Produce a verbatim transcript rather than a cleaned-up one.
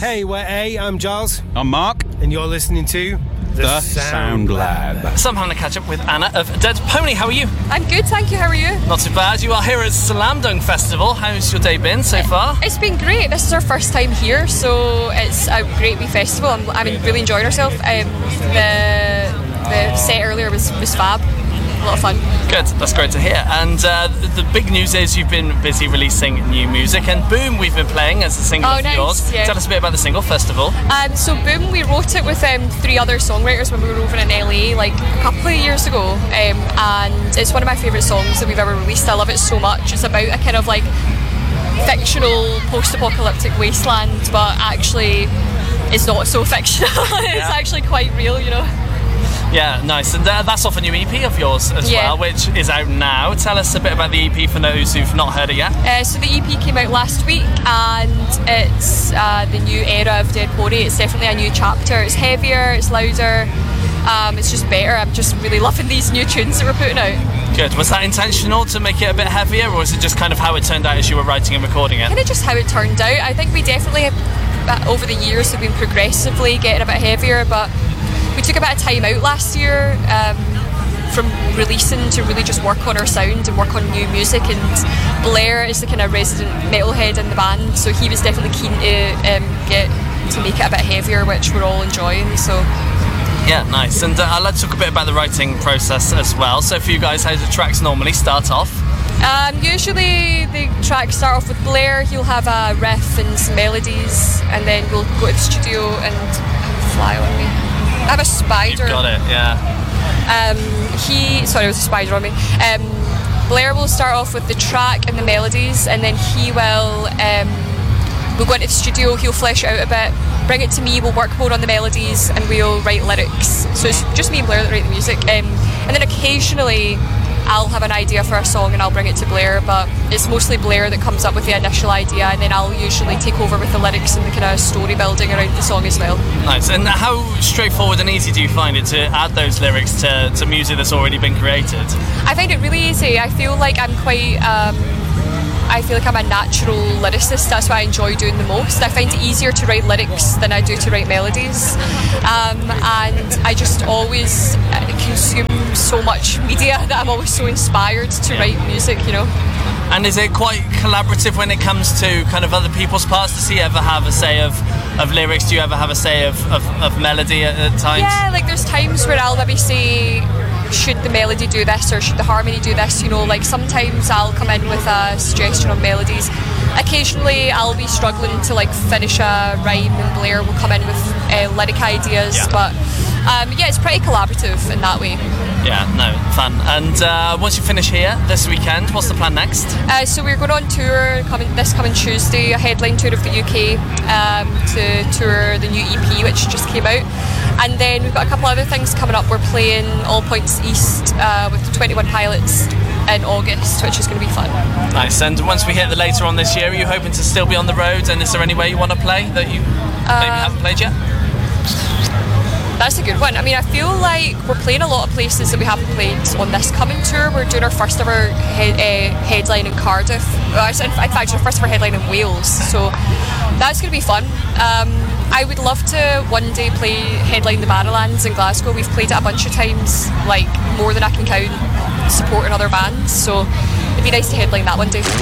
Hey, we're A, I'm Giles. I'm Mark. And you're listening to The, the Sound, Sound Lab. Lab. So I'm having a catch up with Anna of Dead Pony. How are you? I'm good, thank you. How are you? Not too bad. You are here at Slam Dunk Festival. How's your day been so far? It's been great. This is our first time here, so it's a great wee festival. I'm, I'm really enjoying ourselves. Um, the the set earlier was, was fab. A lot of fun. Good, that's great to hear. And uh, the big news is you've been busy releasing new music, and Boom we've been playing as a single oh, of nice, yours. Yeah. Tell us a bit about the single, first of all. Um, so Boom, we wrote it with um, three other songwriters when we were over in L A like a couple of years ago, um, and it's one of my favourite songs that we've ever released. I love it so much. It's about a kind of like fictional post-apocalyptic wasteland, but actually it's not so fictional. It's Yeah. actually quite real, you know. Yeah, nice. And uh, that's off a new E P of yours as Yeah. well, which is out now. Tell us a bit about the E P for those who've not heard it yet. Uh, so the E P came out last week, and it's uh, the new era of Dead Pony. It's definitely a new chapter. It's heavier, it's louder, um, it's just better. I'm just really loving these new tunes that we're putting out. Good. Was that intentional to make it a bit heavier, or was it just kind of how it turned out as you were writing and recording it? Kind of just how it turned out. I think we definitely have, uh, over the years have been progressively getting a bit heavier, but we took a bit of time out last year um, from releasing to really just work on our sound and work on new music, and Blair is the kind of resident metalhead in the band, so he was definitely keen to um, get to make it a bit heavier, which we're all enjoying. So Yeah, nice. And uh, let's talk a bit about the writing process as well. So for you guys, how do the tracks normally start off? Um, usually the tracks start off with Blair. He'll have a riff and some melodies, and then we'll go to the studio and fly on me. I have a spider. You've got it, yeah. Um, he, sorry, it was a spider on me. Um, Blair will start off with the track and the melodies, and then he will, um, we'll go into the studio, he'll flesh it out a bit, bring it to me, we'll work more on the melodies, and we'll write lyrics. So it's just me and Blair that write the music. Um, and then occasionally I'll have an idea for a song and I'll bring it to Blair, but it's mostly Blair that comes up with the initial idea, and then I'll usually take over with the lyrics and the kind of story building around the song as well. Nice. And how straightforward and easy do you find it to add those lyrics to, to music that's already been created? I find it really easy. I feel like I'm quite um, I feel like I'm a natural lyricist. That's what I enjoy doing the most. I find it easier to write lyrics than I do to write melodies, um, and I just always consume so much media that I'm always so inspired to yeah. write music, you know. And is it quite collaborative when it comes to kind of other people's parts? Does he ever have a say of, of lyrics? Do you ever have a say of, of, of melody at, at times? Yeah, like there's times where I'll maybe say, should the melody do this or should the harmony do this, you know, like sometimes I'll come in with a suggestion of melodies. Occasionally I'll be struggling to like finish a rhyme and Blair will come in with uh, lyric ideas, yeah. but um, yeah, it's pretty collaborative in that way. Yeah, no, fun. And uh, once you finish here this weekend, what's the plan next? Uh, so we're going on tour coming, this coming Tuesday, a headline tour of the U K um, to tour the new E P which just came out. And then we've got a couple other things coming up. We're playing All Points East uh, with the twenty-one Pilots in August, which is going to be fun. Nice. And once we hit the later on this year, are you hoping to still be on the road? And is there anywhere you want to play that you uh, maybe haven't played yet? That's a good one. I mean, I feel like we're playing a lot of places that we haven't played on this coming tour. We're doing our first ever he- uh, headline in Cardiff. Uh, in fact, our first ever headline in Wales. So that's going to be fun. Um, I would love to one day play headline the Barrowlands in Glasgow. We've played it a bunch of times, like more than I can count, supporting other bands. So it'd be nice to headline that one day.